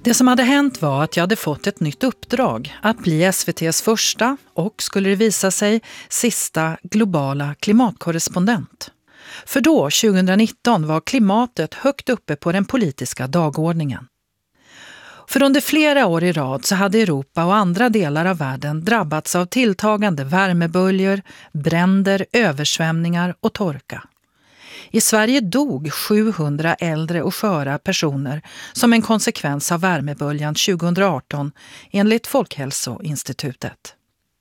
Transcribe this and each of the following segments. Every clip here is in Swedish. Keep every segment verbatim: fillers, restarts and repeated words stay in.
Det som hade hänt var att jag hade fått ett nytt uppdrag att bli S V T:s första och, skulle det visa sig, sista globala klimatkorrespondent. För då, tjugonitton, var klimatet högt uppe på den politiska dagordningen. För under flera år i rad så hade Europa och andra delar av världen drabbats av tilltagande värmeböljor, bränder, översvämningar och torka. I Sverige dog sjuhundra äldre och sköra personer som en konsekvens av värmeböljan tjugoarton enligt Folkhälsoinstitutet.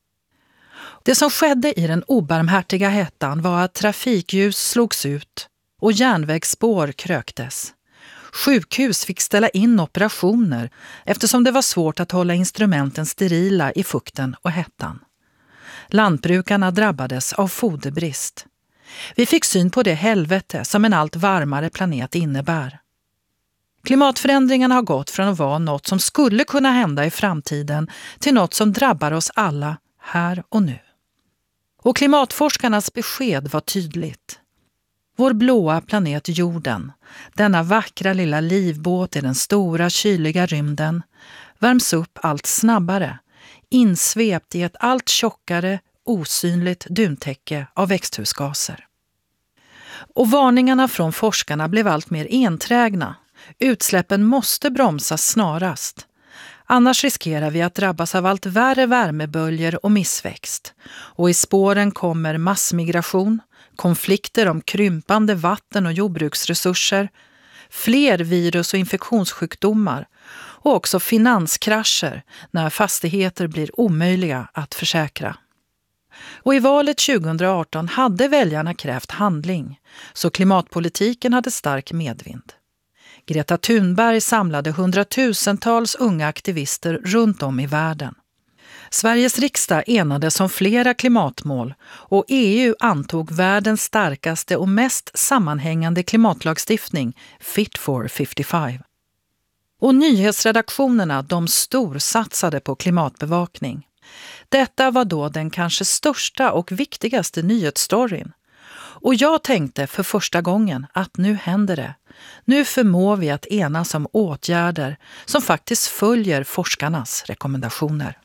Det som skedde i den obarmhärtiga hettan var att trafikljus slogs ut och järnvägsspår kröktes. Sjukhus fick ställa in operationer eftersom det var svårt att hålla instrumenten sterila i fukten och hettan. Lantbrukarna drabbades av foderbrist. Vi fick syn på det helvete som en allt varmare planet innebär. Klimatförändringarna har gått från att vara något som skulle kunna hända i framtiden till något som drabbar oss alla här och nu. Och klimatforskarnas besked var tydligt. Vår blåa planet jorden, denna vackra lilla livbåt i den stora kyliga rymden, värms upp allt snabbare, insvept i ett allt tjockare, osynligt duntäcke av växthusgaser. Och varningarna från forskarna blev allt mer enträgna. Utsläppen måste bromsas snarast. Annars riskerar vi att drabbas av allt värre värmeböljor och missväxt. Och i spåren kommer massmigration, konflikter om krympande vatten- och jordbruksresurser, fler virus- och infektionssjukdomar och också finanskrascher när fastigheter blir omöjliga att försäkra. Och i valet tjugoarton hade väljarna krävt handling, så klimatpolitiken hade stark medvind. Greta Thunberg samlade hundratusentals unga aktivister runt om i världen. Sveriges riksdag enades om flera klimatmål och E U antog världens starkaste och mest sammanhängande klimatlagstiftning, Fit for femtiofem. Och nyhetsredaktionerna, de storsatsade på klimatbevakning. Detta var då den kanske största och viktigaste nyhetsstoryn. Och jag tänkte för första gången att nu händer det. Nu förmår vi att enas om åtgärder som faktiskt följer forskarnas rekommendationer.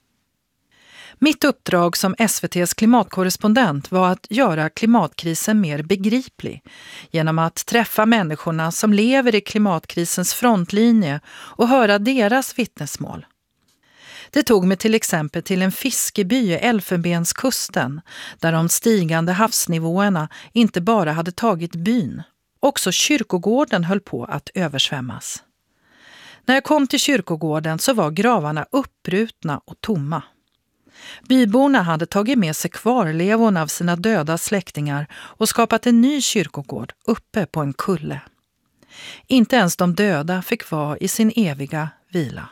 Mitt uppdrag som S V T:s klimatkorrespondent var att göra klimatkrisen mer begriplig genom att träffa människorna som lever i klimatkrisens frontlinje och höra deras vittnesmål. Det tog mig till exempel till en fiskeby i Elfenbenskusten där de stigande havsnivåerna inte bara hade tagit byn. Också kyrkogården höll på att översvämmas. När jag kom till kyrkogården så var gravarna uppbrutna och tomma. Byborna hade tagit med sig kvarlevorna av sina döda släktingar och skapat en ny kyrkogård uppe på en kulle. Inte ens de döda fick vara i sin eviga vila.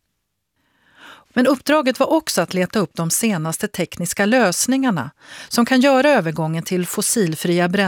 Men uppdraget var också att leta upp de senaste tekniska lösningarna som kan göra övergången till fossilfria bränslen